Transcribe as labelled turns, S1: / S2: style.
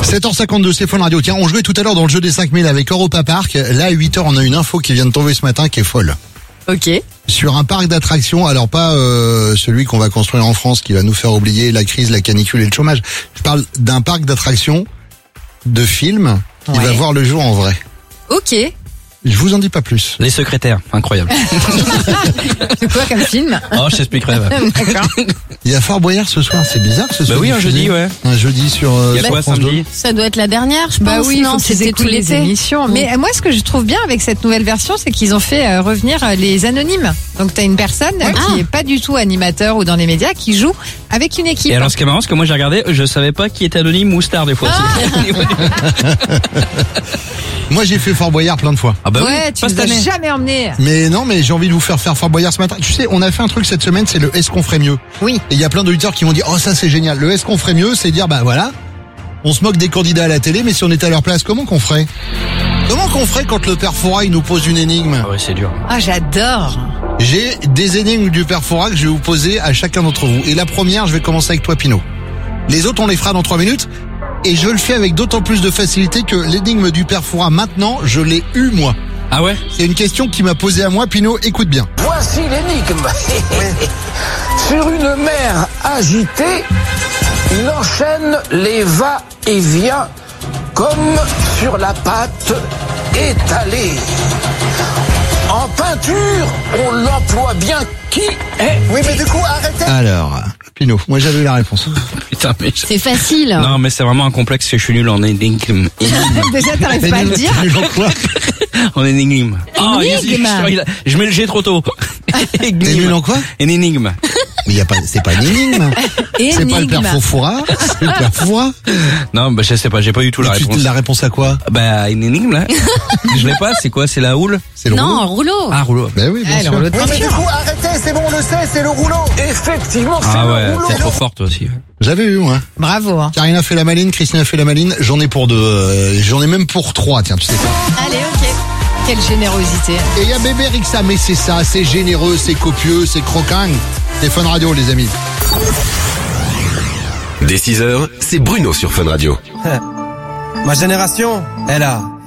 S1: 7h52, c'est Fun Radio. Tiens, on jouait tout à l'heure dans le jeu des 5000 avec Europa Park. Là, à 8h, on a une info qui vient de tomber ce matin qui est folle.
S2: Ok.
S1: Sur un parc d'attractions, alors pas celui qu'on va construire en France qui va nous faire oublier la crise, la canicule et le chômage. Je parle d'un parc d'attractions de films qui va voir le jour en vrai.
S2: Ok.
S1: Je vous en dis pas plus.
S3: Les secrétaires, incroyable.
S2: C'est quoi comme film?
S3: Oh, je t'expliquerai.
S2: D'accord.
S1: Il y a Fort Boyard ce soir, c'est bizarre ce soir.
S3: Bah oui, un jeudi, ouais.
S1: Un jeudi sur
S3: Il y a quoi
S1: France 2.
S3: samedi?
S4: Ça doit être la dernière, je pense.
S2: Bah oui,
S4: non, c'était tout
S2: les
S4: l'été.
S2: émissions. Mais moi, ce que je trouve bien avec cette nouvelle version, c'est qu'ils ont fait revenir les anonymes. Donc, t'as une personne qui est pas du tout animateur ou dans les médias, qui joue avec une équipe.
S3: Et alors, ce qui est marrant, c'est que moi j'ai regardé, je savais pas qui était anonyme ou star des fois.
S1: Moi, j'ai fait Fort Boyard plein de fois.
S3: Ah bah
S2: Ouais,
S3: oui,
S2: tu
S3: pas
S2: nous
S3: cette
S2: as
S3: année.
S2: jamais emmené.
S1: Mais non, mais j'ai envie de vous faire Fort Boyard ce matin. Tu sais, on a fait un truc cette semaine, c'est le est-ce qu'on ferait mieux.
S2: Oui.
S1: Et il y a plein d'auditeurs qui m'ont dit, oh ça c'est génial. Le est-ce qu'on ferait mieux, c'est dire, bah voilà, on se moque des candidats à la télé, mais si on était à leur place, comment qu'on ferait? Comment qu'on ferait quand le père Fouras, il nous pose une énigme?
S3: Ah ouais, c'est dur.
S2: Ah, j'adore.
S1: J'ai des énigmes du père Fouras que je vais vous poser à chacun d'entre vous. Et la première, je vais commencer avec toi, Pinot. Les autres, on les fera dans 3 minutes. Et je le fais avec d'autant plus de facilité que l'énigme du père Fouras, maintenant, je l'ai eu moi.
S3: Ah ouais?
S1: C'est une question qui m'a posée à moi, Pinot, écoute bien.
S5: Voici l'énigme. Sur une mer agitée, il enchaîne les va-et-vient comme sur la pâte étalée. En peinture, on l'emploie bien. Qui est?
S1: Oui, mais du coup, arrêtez. Alors, Pinot, moi j'avais eu la réponse.
S3: Putain, mais
S4: C'est facile.
S3: non, mais c'est vraiment un complexe que je suis nul en énigme.
S2: Déjà, t'arrives pas à le dire.
S1: Nul en quoi?
S3: En énigme. Oh,
S2: Énigme.
S3: je mets le G trop tôt.
S1: T'es nul en quoi?
S3: Une énigme.
S1: Mais y a pas, c'est pas une énigme. C'est pas le père Fouras, c'est le père Fouras.
S3: Non, bah je sais pas, j'ai pas du tout la
S1: Mais tu-
S3: réponse.
S1: La réponse à quoi?
S3: Bah une énigme là. Je l'ai pas, c'est quoi? C'est la houle?
S1: C'est le
S4: Non,
S1: rouleau.
S4: rouleau.
S3: Ah, rouleau.
S1: Ben oui, bien
S2: Ah,
S1: sûr.
S2: le rouleau de
S5: Oui, mais du
S2: peinture.
S5: coup, arrêtez, c'est bon, on le sait, c'est le rouleau. Effectivement, c'est
S3: Ah
S5: le
S3: ouais,
S5: rouleau.
S3: t'es trop forte toi aussi.
S1: J'avais eu, moi.
S2: Bravo. Hein.
S1: Karina fait la maline, Christine a fait la maline. J'en ai pour 2. J'en ai même pour 3, tiens, tu sais pas.
S2: Allez, ok. Quelle générosité.
S1: Et il y a bébé Rixa, mais c'est ça, c'est généreux, c'est copieux, c'est croquant. C'est Fun Radio, les amis.
S6: Dès 6h, c'est Bruno sur Fun Radio.
S7: Ma génération, elle a